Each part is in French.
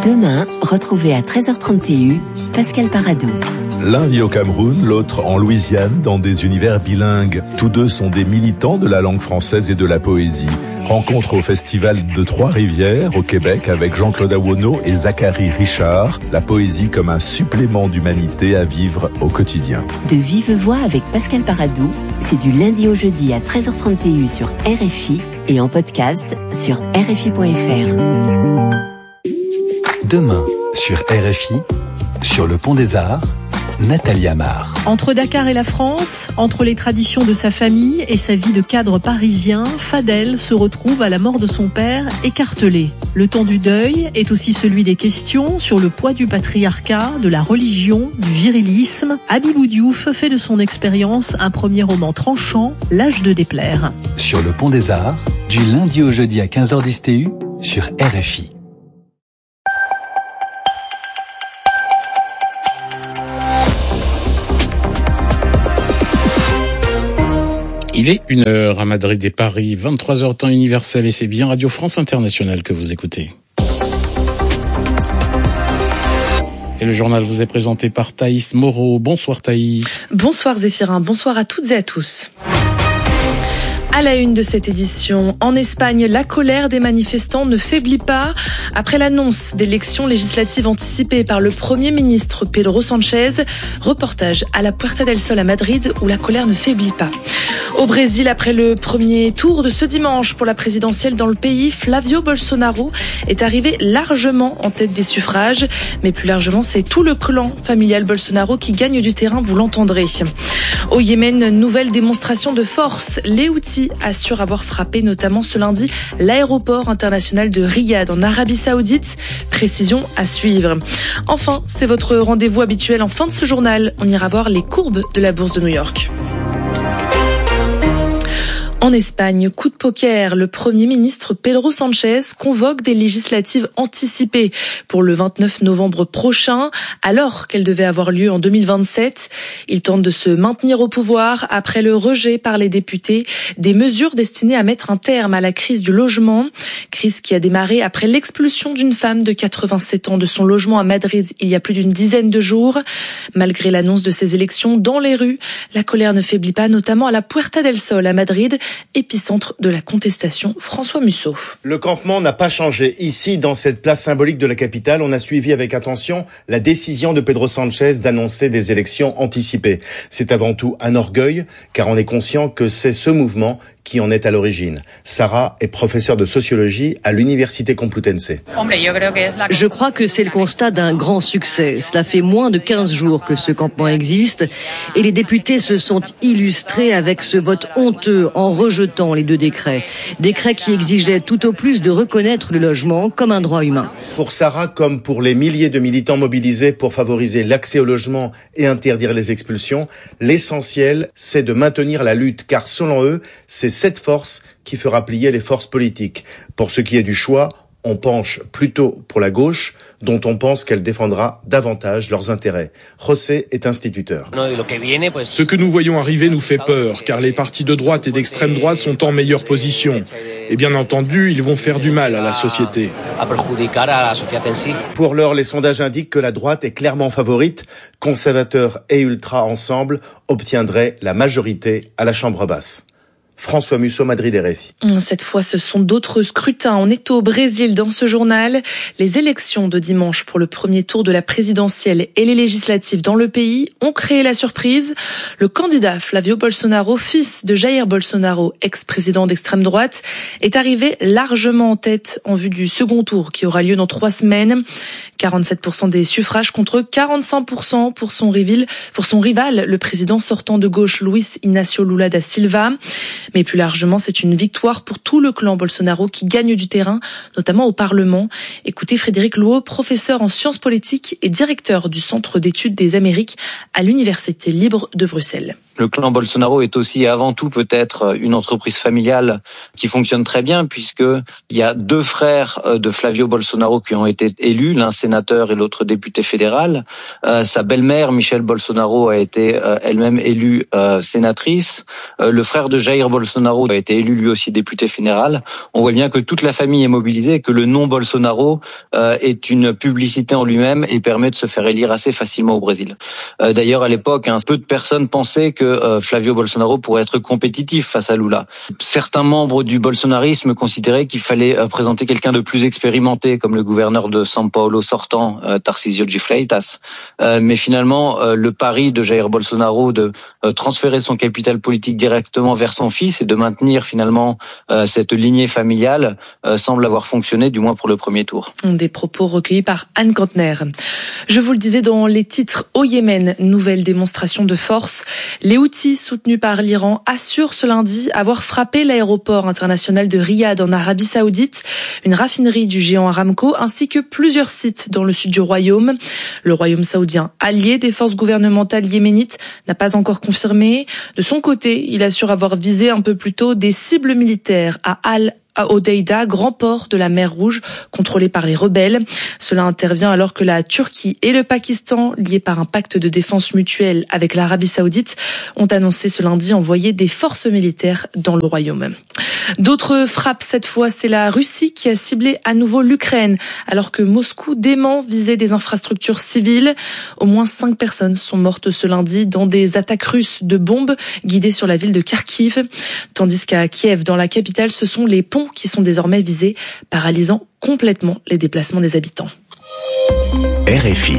Demain, retrouvez à 13h30 TU, Pascal Paradou. L'un vit au Cameroun, l'autre en Louisiane, dans des univers bilingues. Tous deux sont des militants de la langue française et de la poésie. Rencontre au Festival de Trois-Rivières, au Québec, avec Jean-Claude Awono et Zachary Richard. La poésie comme un supplément d'humanité à vivre au quotidien. De vive voix avec Pascal Paradou, c'est du lundi au jeudi à 13h30 TU sur RFI et en podcast sur RFI.fr. Demain, sur RFI, sur le Pont des Arts, Nathalie Amar. Entre Dakar et la France, entre les traditions de sa famille et sa vie de cadre parisien, Fadel se retrouve à la mort de son père écartelé. Le temps du deuil est aussi celui des questions sur le poids du patriarcat, de la religion, du virilisme. Habibou Diouf fait de son expérience un premier roman tranchant, L'âge de déplaire. Sur le Pont des Arts, du lundi au jeudi à 15h10 TU, sur RFI. Il est 1h à Madrid et Paris, 23h temps universel, et c'est bien Radio France Internationale que vous écoutez. Et le journal vous est présenté par Thaïs Moreau. Bonsoir Thaïs. Bonsoir Zéphirin, bonsoir à toutes et à tous. À la une de cette édition, en Espagne, la colère des manifestants ne faiblit pas. Après l'annonce d'élections législatives anticipées par le Premier ministre Pedro Sánchez, reportage à la Puerta del Sol à Madrid où la colère ne faiblit pas. Au Brésil, après le premier tour de ce dimanche pour la présidentielle dans le pays, Flavio Bolsonaro est arrivé largement en tête des suffrages. Mais plus largement, c'est tout le clan familial Bolsonaro qui gagne du terrain, vous l'entendrez. Au Yémen, nouvelle démonstration de force. Les Houthis assurent avoir frappé notamment ce lundi l'aéroport international de Riyad en Arabie Saoudite. Précision à suivre. Enfin, c'est votre rendez-vous habituel en fin de ce journal. On ira voir les courbes de la bourse de New York. En Espagne, coup de poker, le Premier ministre Pedro Sánchez convoque des législatives anticipées pour le 29 novembre prochain, alors qu'elles devaient avoir lieu en 2027. Il tente de se maintenir au pouvoir après le rejet par les députés des mesures destinées à mettre un terme à la crise du logement. Crise qui a démarré après l'expulsion d'une femme de 87 ans de son logement à Madrid il y a plus d'une dizaine de jours. Malgré l'annonce de ces élections dans les rues, la colère ne faiblit pas, notamment à la Puerta del Sol à Madrid, épicentre de la contestation. François Musso. Le campement n'a pas changé. Ici, dans cette place symbolique de la capitale, on a suivi avec attention la décision de Pedro Sánchez d'annoncer des élections anticipées. C'est avant tout un orgueil, car on est conscient que c'est ce mouvement qui en est à l'origine. Sarah est professeure de sociologie à l'Université Complutense. Je crois que c'est le constat d'un grand succès. Cela fait moins de 15 jours que ce campement existe et les députés se sont illustrés avec ce vote honteux en rejetant les deux décrets. Décrets qui exigeaient tout au plus de reconnaître le logement comme un droit humain. Pour Sarah, comme pour les milliers de militants mobilisés pour favoriser l'accès au logement et interdire les expulsions, l'essentiel, c'est de maintenir la lutte, car selon eux, c'est cette force qui fera plier les forces politiques. Pour ce qui est du choix, on penche plutôt pour la gauche, dont on pense qu'elle défendra davantage leurs intérêts. José est instituteur. Ce que nous voyons arriver nous fait peur, car les partis de droite et d'extrême droite sont en meilleure position. Et bien entendu, ils vont faire du mal à la société. Pour l'heure, les sondages indiquent que la droite est clairement favorite. Conservateurs et ultra ensemble obtiendraient la majorité à la Chambre basse. François Musso, Madrid, RFI. Cette fois, ce sont d'autres scrutins. On est au Brésil dans ce journal. Les élections de dimanche pour le premier tour de la présidentielle et les législatives dans le pays ont créé la surprise. Le candidat Flavio Bolsonaro, fils de Jair Bolsonaro, ex-président d'extrême droite, est arrivé largement en tête en vue du second tour qui aura lieu dans 3 semaines. 47% des suffrages contre 45% pour son rival, le président sortant de gauche Luis Inácio Lula da Silva. Mais plus largement, c'est une victoire pour tout le clan Bolsonaro qui gagne du terrain, notamment au Parlement. Écoutez Frédéric Louot, professeur en sciences politiques et directeur du Centre d'études des Amériques à l'Université libre de Bruxelles. Le clan Bolsonaro est aussi et avant tout peut-être une entreprise familiale qui fonctionne très bien, puisque il y a 2 frères de Flavio Bolsonaro qui ont été élus, l'un sénateur et l'autre député fédéral. Sa belle-mère Michelle Bolsonaro a été elle-même élue sénatrice. Le frère de Jair Bolsonaro a été élu lui aussi député fédéral. On voit bien que toute la famille est mobilisée et que le nom Bolsonaro est une publicité en lui-même et permet de se faire élire assez facilement au Brésil. D'ailleurs, à l'époque, peu de personnes pensaient que Flavio Bolsonaro pourrait être compétitif face à Lula. Certains membres du bolsonarisme considéraient qu'il fallait présenter quelqu'un de plus expérimenté, comme le gouverneur de São Paulo sortant, Tarcísio de Freitas. Mais finalement, le pari de Jair Bolsonaro de transférer son capital politique directement vers son fils et de maintenir finalement cette lignée familiale semble avoir fonctionné, du moins pour le premier tour. Des propos recueillis par Anne Kantner. Je vous le disais dans les titres, au Yémen, nouvelle démonstration de force. Les Houthis, soutenus par l'Iran, assurent ce lundi avoir frappé l'aéroport international de Riyad en Arabie Saoudite, une raffinerie du géant Aramco, ainsi que plusieurs sites dans le sud du royaume. Le royaume saoudien, allié des forces gouvernementales yéménites, n'a pas encore confirmé. De son côté, il assure avoir visé un peu plus tôt des cibles militaires à Al-Hodeïda, grand port de la mer Rouge, contrôlé par les rebelles. Cela intervient alors que la Turquie et le Pakistan, liés par un pacte de défense mutuelle avec l'Arabie Saoudite, ont annoncé ce lundi envoyer des forces militaires dans le royaume. D'autres frappes, cette fois, c'est la Russie qui a ciblé à nouveau l'Ukraine, alors que Moscou dément viser des infrastructures civiles. Au moins 5 personnes sont mortes ce lundi dans des attaques russes de bombes guidées sur la ville de Kharkiv. Tandis qu'à Kiev, dans la capitale, ce sont les ponts qui sont désormais visés, paralysant complètement les déplacements des habitants. RFI.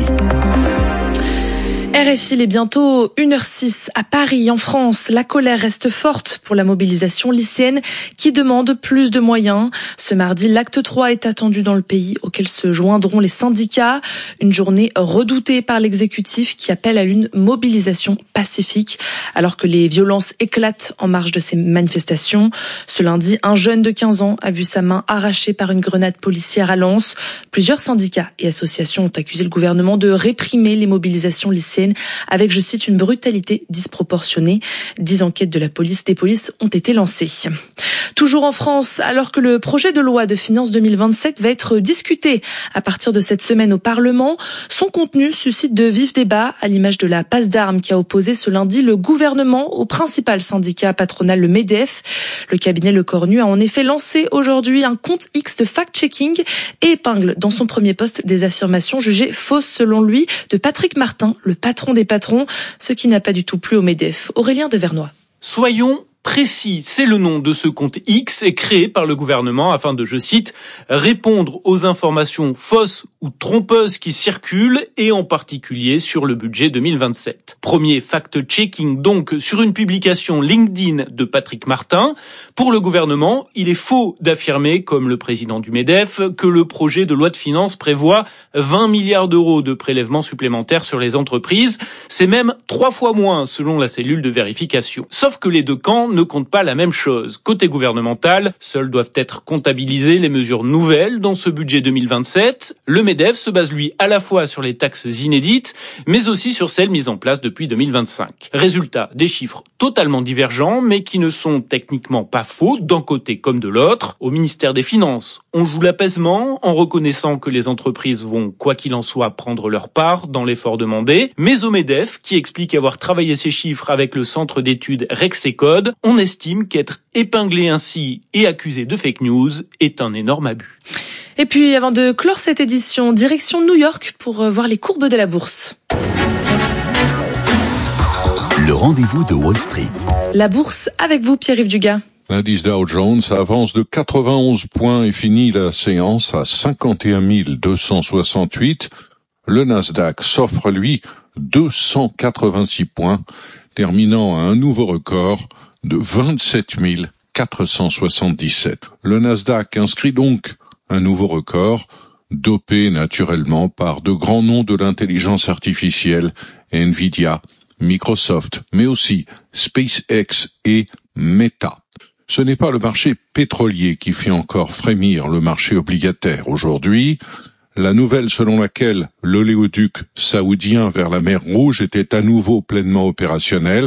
RFI, il est bientôt 1h06 à Paris, en France. La colère reste forte pour la mobilisation lycéenne qui demande plus de moyens. Ce mardi, l'acte 3 est attendu dans le pays, auquel se joindront les syndicats. Une journée redoutée par l'exécutif qui appelle à une mobilisation pacifique, alors que les violences éclatent en marge de ces manifestations. Ce lundi, un jeune de 15 ans a vu sa main arrachée par une grenade policière à Lens. Plusieurs syndicats et associations ont accusé le gouvernement de réprimer les mobilisations lycéennes avec, je cite, une brutalité disproportionnée. 10 enquêtes de la police, des polices ont été lancées. Toujours en France, alors que le projet de loi de finances 2027 va être discuté à partir de cette semaine au Parlement, son contenu suscite de vifs débats, à l'image de la passe d'armes qui a opposé ce lundi le gouvernement au principal syndicat patronal, le MEDEF. Le cabinet Le Cornu a en effet lancé aujourd'hui un compte X de fact-checking et épingle dans son premier post des affirmations jugées fausses selon lui de Patrick Martin, le patron des patrons, ce qui n'a pas du tout plu au MEDEF. Aurélien Devernois. Soyons précis, c'est le nom de ce compte X créé par le gouvernement afin de, je cite, répondre aux informations fausses ou trompeuses qui circulent et en particulier sur le budget 2027. Premier fact-checking donc sur une publication LinkedIn de Patrick Martin. Pour le gouvernement, il est faux d'affirmer, comme le président du MEDEF, que le projet de loi de finances prévoit 20 milliards d'euros de prélèvements supplémentaires sur les entreprises. C'est même 3 fois moins selon la cellule de vérification. Sauf que les deux camps ne comptent pas la même chose. Côté gouvernemental, seuls doivent être comptabilisées les mesures nouvelles dans ce budget 2027. Le MEDEF se base lui à la fois sur les taxes inédites, mais aussi sur celles mises en place depuis 2025. Résultat, des chiffres totalement divergents, mais qui ne sont techniquement pas faux d'un côté comme de l'autre. Au ministère des Finances, on joue l'apaisement en reconnaissant que les entreprises vont, quoi qu'il en soit, prendre leur part dans l'effort demandé. Mais au MEDEF, qui explique avoir travaillé ces chiffres avec le centre d'études Rexecode, on estime qu'être épinglé ainsi et accusé de fake news est un énorme abus. Et puis, avant de clore cette édition, direction New York pour voir les courbes de la bourse. Le rendez-vous de Wall Street. La bourse avec vous, Pierre-Yves Dugas. L'indice Dow Jones avance de 91 points et finit la séance à 51 268. Le Nasdaq s'offre, lui, 286 points, terminant à un nouveau record de 27 477. Le Nasdaq inscrit donc un nouveau record, dopé naturellement par de grands noms de l'intelligence artificielle, Nvidia, Microsoft, mais aussi SpaceX et Meta. Ce n'est pas le marché pétrolier qui fait encore frémir le marché obligataire aujourd'hui. La nouvelle selon laquelle l'oléoduc saoudien vers la mer Rouge était à nouveau pleinement opérationnel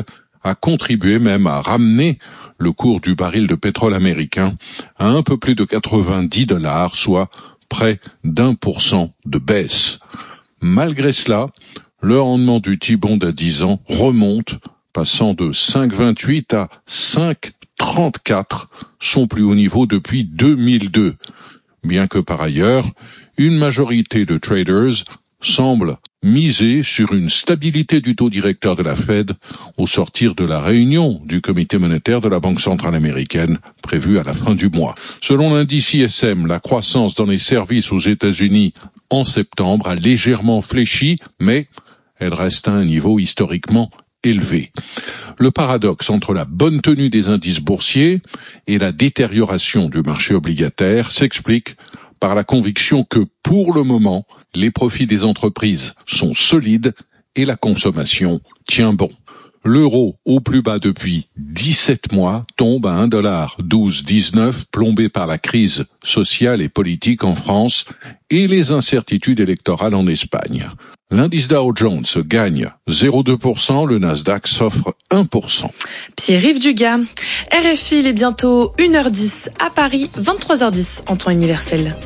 a contribué même à ramener le cours du baril de pétrole américain à un peu plus de $90, soit près d'1% de baisse. Malgré cela, le rendement du T-bond à 10 ans remonte, passant de 5,28 à 5,34, son plus haut niveau depuis 2002. Bien que par ailleurs, une majorité de traders semble miser sur une stabilité du taux directeur de la Fed au sortir de la réunion du comité monétaire de la Banque centrale américaine prévue à la fin du mois. Selon l'indice ISM, la croissance dans les services aux États-Unis en septembre a légèrement fléchi, mais elle reste à un niveau historiquement élevé. Le paradoxe entre la bonne tenue des indices boursiers et la détérioration du marché obligataire s'explique par la conviction que, pour le moment, les profits des entreprises sont solides et la consommation tient bon. L'euro, au plus bas depuis 17 mois, tombe à 1,1219, plombé par la crise sociale et politique en France et les incertitudes électorales en Espagne. L'indice Dow Jones gagne 0,2%, le Nasdaq s'offre 1%. Pierre-Yves Dugas, RFI, il est bientôt 1h10 à Paris, 23h10 en temps universel.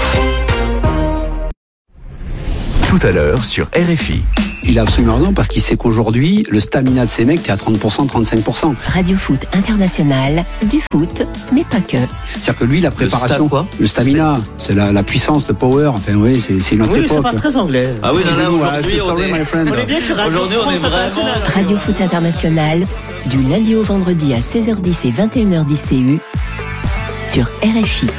Tout à l'heure sur RFI. Il a absolument raison parce qu'il sait qu'aujourd'hui, le stamina de ces mecs, t'es à 30%, 35%. Radio Foot International, du foot, mais pas que. C'est-à-dire que lui, la préparation, le stamina, c'est la puissance, le power, enfin oui, c'est une autre époque. Oui, c'est pas très anglais. Ah oui, non, aujourd'hui, on est bien sur Radio Aujourd'hui, on est vraiment... Radio Foot International, du lundi au vendredi à 16h10 et 21h10 TU, sur RFI.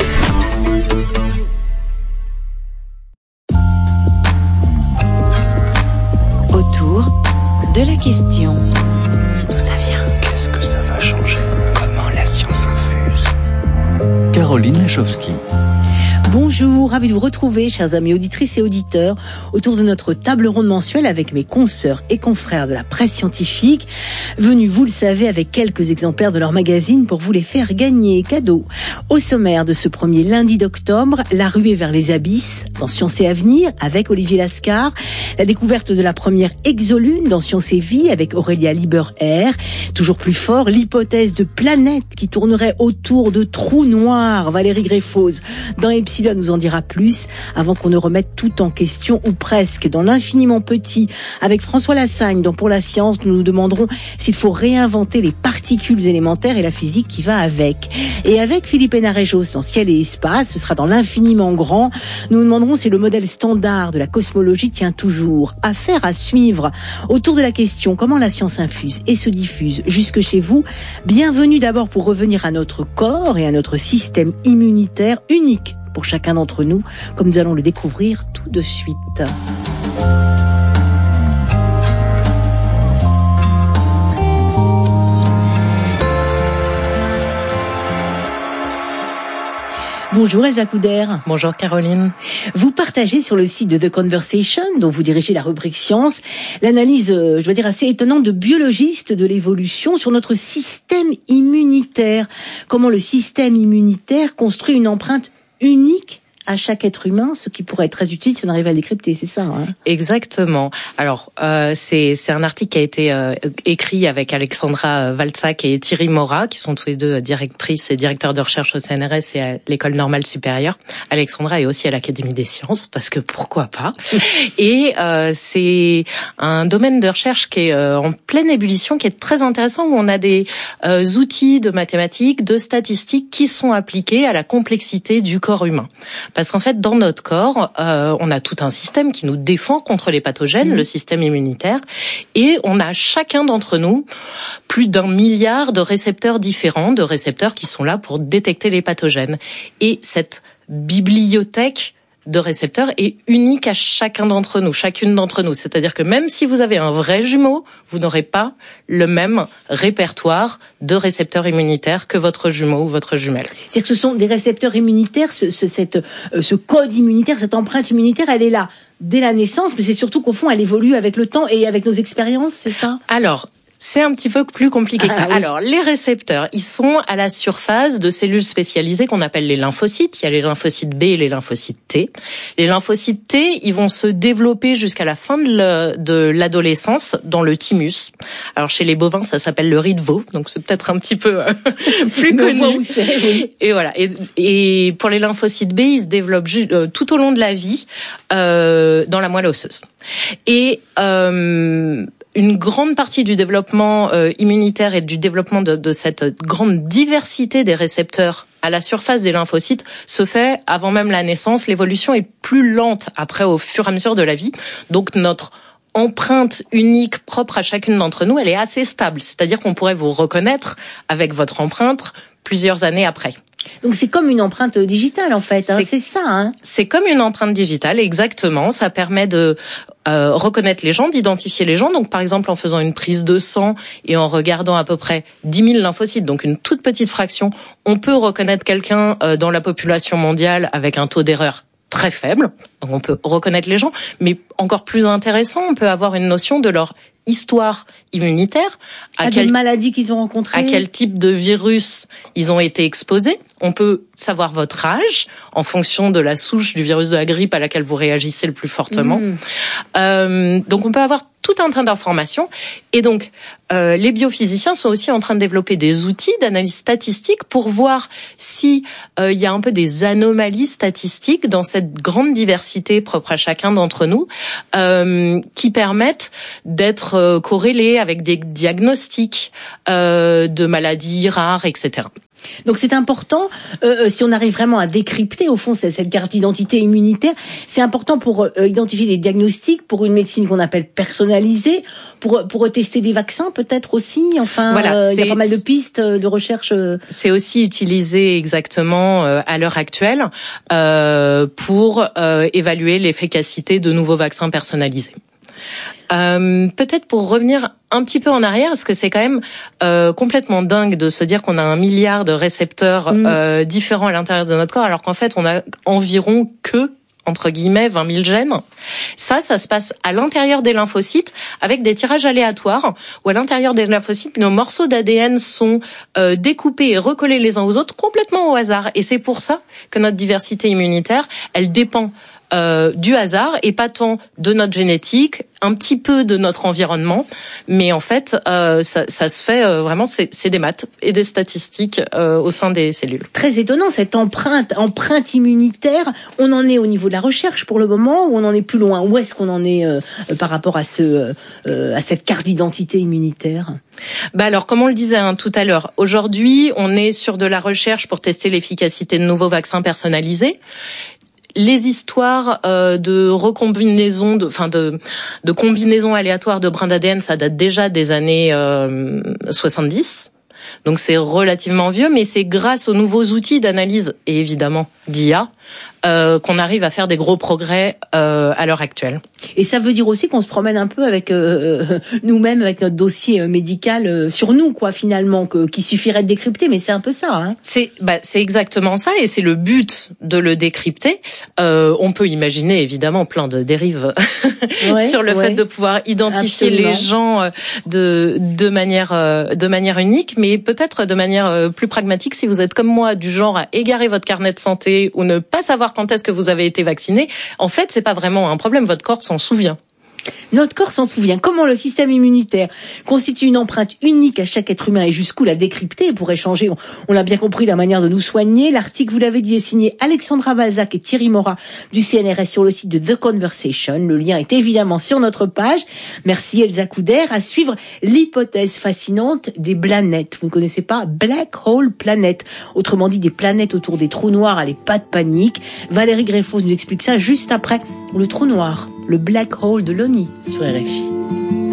Autour de la question. D'où ça vient? Qu'est-ce que ça va changer? Comment la science infuse? Caroline Lachowski. Bonjour, ravi de vous retrouver, chers amis auditrices et auditeurs, autour de notre table ronde mensuelle avec mes consoeurs et confrères de la presse scientifique, venus, vous le savez, avec quelques exemplaires de leur magazine pour vous les faire gagner. Cadeau. Au sommaire de ce premier lundi d'octobre, la ruée vers les abysses dans Science et Avenir avec Olivier Lascar, la découverte de la première exolune dans Science et Vie avec Aurélia Lieber-Air, toujours plus fort, l'hypothèse de planètes qui tournerait autour de trous noirs, Valérie Greffose dans Epsilon nous en dira plus avant qu'on ne remette tout en question ou presque. Dans l'infiniment petit, avec François Lassagne, dont pour la science, nous nous demanderons s'il faut réinventer les particules élémentaires et la physique qui va avec. Et avec Philippe Hénarejos dans Ciel et Espace, ce sera dans l'infiniment grand, nous nous demanderons si le modèle standard de la cosmologie tient toujours. Affaire à suivre. Autour de la question, comment la science infuse et se diffuse jusque chez vous. Bienvenue d'abord pour revenir à notre corps et à notre système immunitaire unique pour chacun d'entre nous, comme nous allons le découvrir tout de suite. Bonjour Elsa Couder. Bonjour Caroline. Vous partagez sur le site de The Conversation, dont vous dirigez la rubrique Science, l'analyse, je dois dire, assez étonnante de biologistes de l'évolution sur notre système immunitaire. Comment le système immunitaire construit une empreinte unique à chaque être humain, ce qui pourrait être très utile si on arrive à le décrypter, c'est ça, hein? Exactement. Alors, c'est un article qui a été écrit avec Alexandra Valtsac et Thierry Morat, qui sont tous les deux directrices et directeurs de recherche au CNRS et à l'École normale supérieure. Alexandra est aussi à l'Académie des sciences, parce que pourquoi pas. Et c'est un domaine de recherche qui est en pleine ébullition, qui est très intéressant, où on a des outils de mathématiques, de statistiques qui sont appliqués à la complexité du corps humain. Parce qu'en fait, dans notre corps, on a tout un système qui nous défend contre les pathogènes, le système immunitaire, et on a chacun d'entre nous plus d'1 milliard de récepteurs différents, de récepteurs qui sont là pour détecter les pathogènes. Et cette bibliothèque de récepteurs est unique à chacun d'entre nous, chacune d'entre nous. C'est-à-dire que même si vous avez un vrai jumeau, vous n'aurez pas le même répertoire de récepteurs immunitaires que votre jumeau ou votre jumelle. C'est-à-dire que ce sont des récepteurs immunitaires, ce code immunitaire, cette empreinte immunitaire, elle est là dès la naissance, mais c'est surtout qu'au fond, elle évolue avec le temps et avec nos expériences, c'est ça? Alors, C'est un petit peu plus compliqué que ça. Oui. Alors, les récepteurs, ils sont à la surface de cellules spécialisées qu'on appelle les lymphocytes. Il y a les lymphocytes B et les lymphocytes T. Les lymphocytes T, ils vont se développer jusqu'à la fin de l'adolescence dans le thymus. Alors, chez les bovins, ça s'appelle le riz de veau, donc c'est peut-être un petit peu plus connu. Où c'est, oui. Et voilà. Et pour les lymphocytes B, ils se développent tout au long de la vie dans la moelle osseuse. Et une grande partie du développement immunitaire et du développement de cette grande diversité des récepteurs à la surface des lymphocytes se fait avant même la naissance. L'évolution est plus lente après au fur et à mesure de la vie. Donc notre empreinte unique propre à chacune d'entre nous, elle est assez stable. C'est-à-dire qu'on pourrait vous reconnaître avec votre empreinte plusieurs années après. Donc c'est comme une empreinte digitale en fait, c'est ça. Hein. C'est comme une empreinte digitale, exactement. Ça permet de reconnaître les gens, d'identifier les gens. Donc par exemple en faisant une prise de sang et en regardant à peu près 10 000 lymphocytes, donc une toute petite fraction, on peut reconnaître quelqu'un dans la population mondiale avec un taux d'erreur très faible. Donc on peut reconnaître les gens, mais encore plus intéressant, on peut avoir une notion de leur histoire immunitaire, des maladies qu'ils ont rencontrées, à quel type de virus ils ont été exposés. On peut savoir votre âge en fonction de la souche du virus de la grippe à laquelle vous réagissez le plus fortement. Donc on peut avoir tout un tas d'informations. Et donc les biophysiciens sont aussi en train de développer des outils d'analyse statistique pour voir si il y a un peu des anomalies statistiques dans cette grande diversité propre à chacun d'entre nous, qui permettent d'être corrélés avec des diagnostics de maladies rares, etc. Donc c'est important, si on arrive vraiment à décrypter au fond cette carte d'identité immunitaire, c'est important pour identifier des diagnostics, pour une médecine qu'on appelle personnalisée, pour tester des vaccins peut-être aussi. Enfin, voilà, il y a pas mal de pistes de recherche. C'est aussi utilisé exactement à l'heure actuelle pour évaluer l'efficacité de nouveaux vaccins personnalisés. Peut-être pour revenir un petit peu en arrière, parce que c'est quand même complètement dingue de se dire qu'on a 1 milliard de récepteurs différents à l'intérieur de notre corps, alors qu'en fait on a environ entre guillemets 20 000 gènes. Ça se passe à l'intérieur des lymphocytes avec des tirages aléatoires où à l'intérieur des lymphocytes, nos morceaux d'ADN sont découpés et recollés les uns aux autres complètement au hasard. Et c'est pour ça que notre diversité immunitaire, elle dépend du hasard et pas tant de notre génétique, un petit peu de notre environnement, mais en fait ça se fait vraiment, c'est des maths et des statistiques au sein des cellules. Très étonnant cette empreinte immunitaire. On en est au niveau de la recherche pour le moment ou on en est plus loin? Où est-ce qu'on en est par rapport à cette carte d'identité immunitaire? Alors comme on le disait tout à l'heure, aujourd'hui on est sur de la recherche pour tester l'efficacité de nouveaux vaccins personnalisés. Les histoires de recombinaison, de combinaisons aléatoires de brins d'ADN, ça date déjà des années 70. Donc c'est relativement vieux, mais c'est grâce aux nouveaux outils d'analyse et évidemment d'IA qu'on arrive à faire des gros progrès à l'heure actuelle. Et ça veut dire aussi qu'on se promène un peu avec nous-mêmes, avec notre dossier médical sur nous, quoi, finalement, qu'il suffirait de décrypter, mais c'est un peu ça. Hein. C'est exactement ça, et c'est le but de le décrypter. On peut imaginer évidemment plein de dérives sur le fait de pouvoir identifier les gens de manière unique, mais peut-être de manière plus pragmatique. Si vous êtes comme moi, du genre à égarer votre carnet de santé ou ne pas savoir quand est-ce que vous avez été vacciné, en fait, c'est pas vraiment un problème. Votre corps s'en souvient. Notre corps s'en souvient. Comment le système immunitaire constitue une empreinte unique à chaque être humain et jusqu'où la décrypter pour échanger, on l'a bien compris, la manière de nous soigner. L'article, vous l'avez dit, est signé Alexandra Balzac et Thierry Morat du CNRS sur le site de The Conversation. Le lien est évidemment sur notre page. Merci Elsa Couder. À suivre l'hypothèse fascinante des planètes. Vous ne connaissez pas? Black Hole Planet. Autrement dit, des planètes autour des trous noirs. Allez, pas de panique. Valérie Greffos nous explique ça juste après le trou noir. Le Black Hole de l'ONI sur RFI.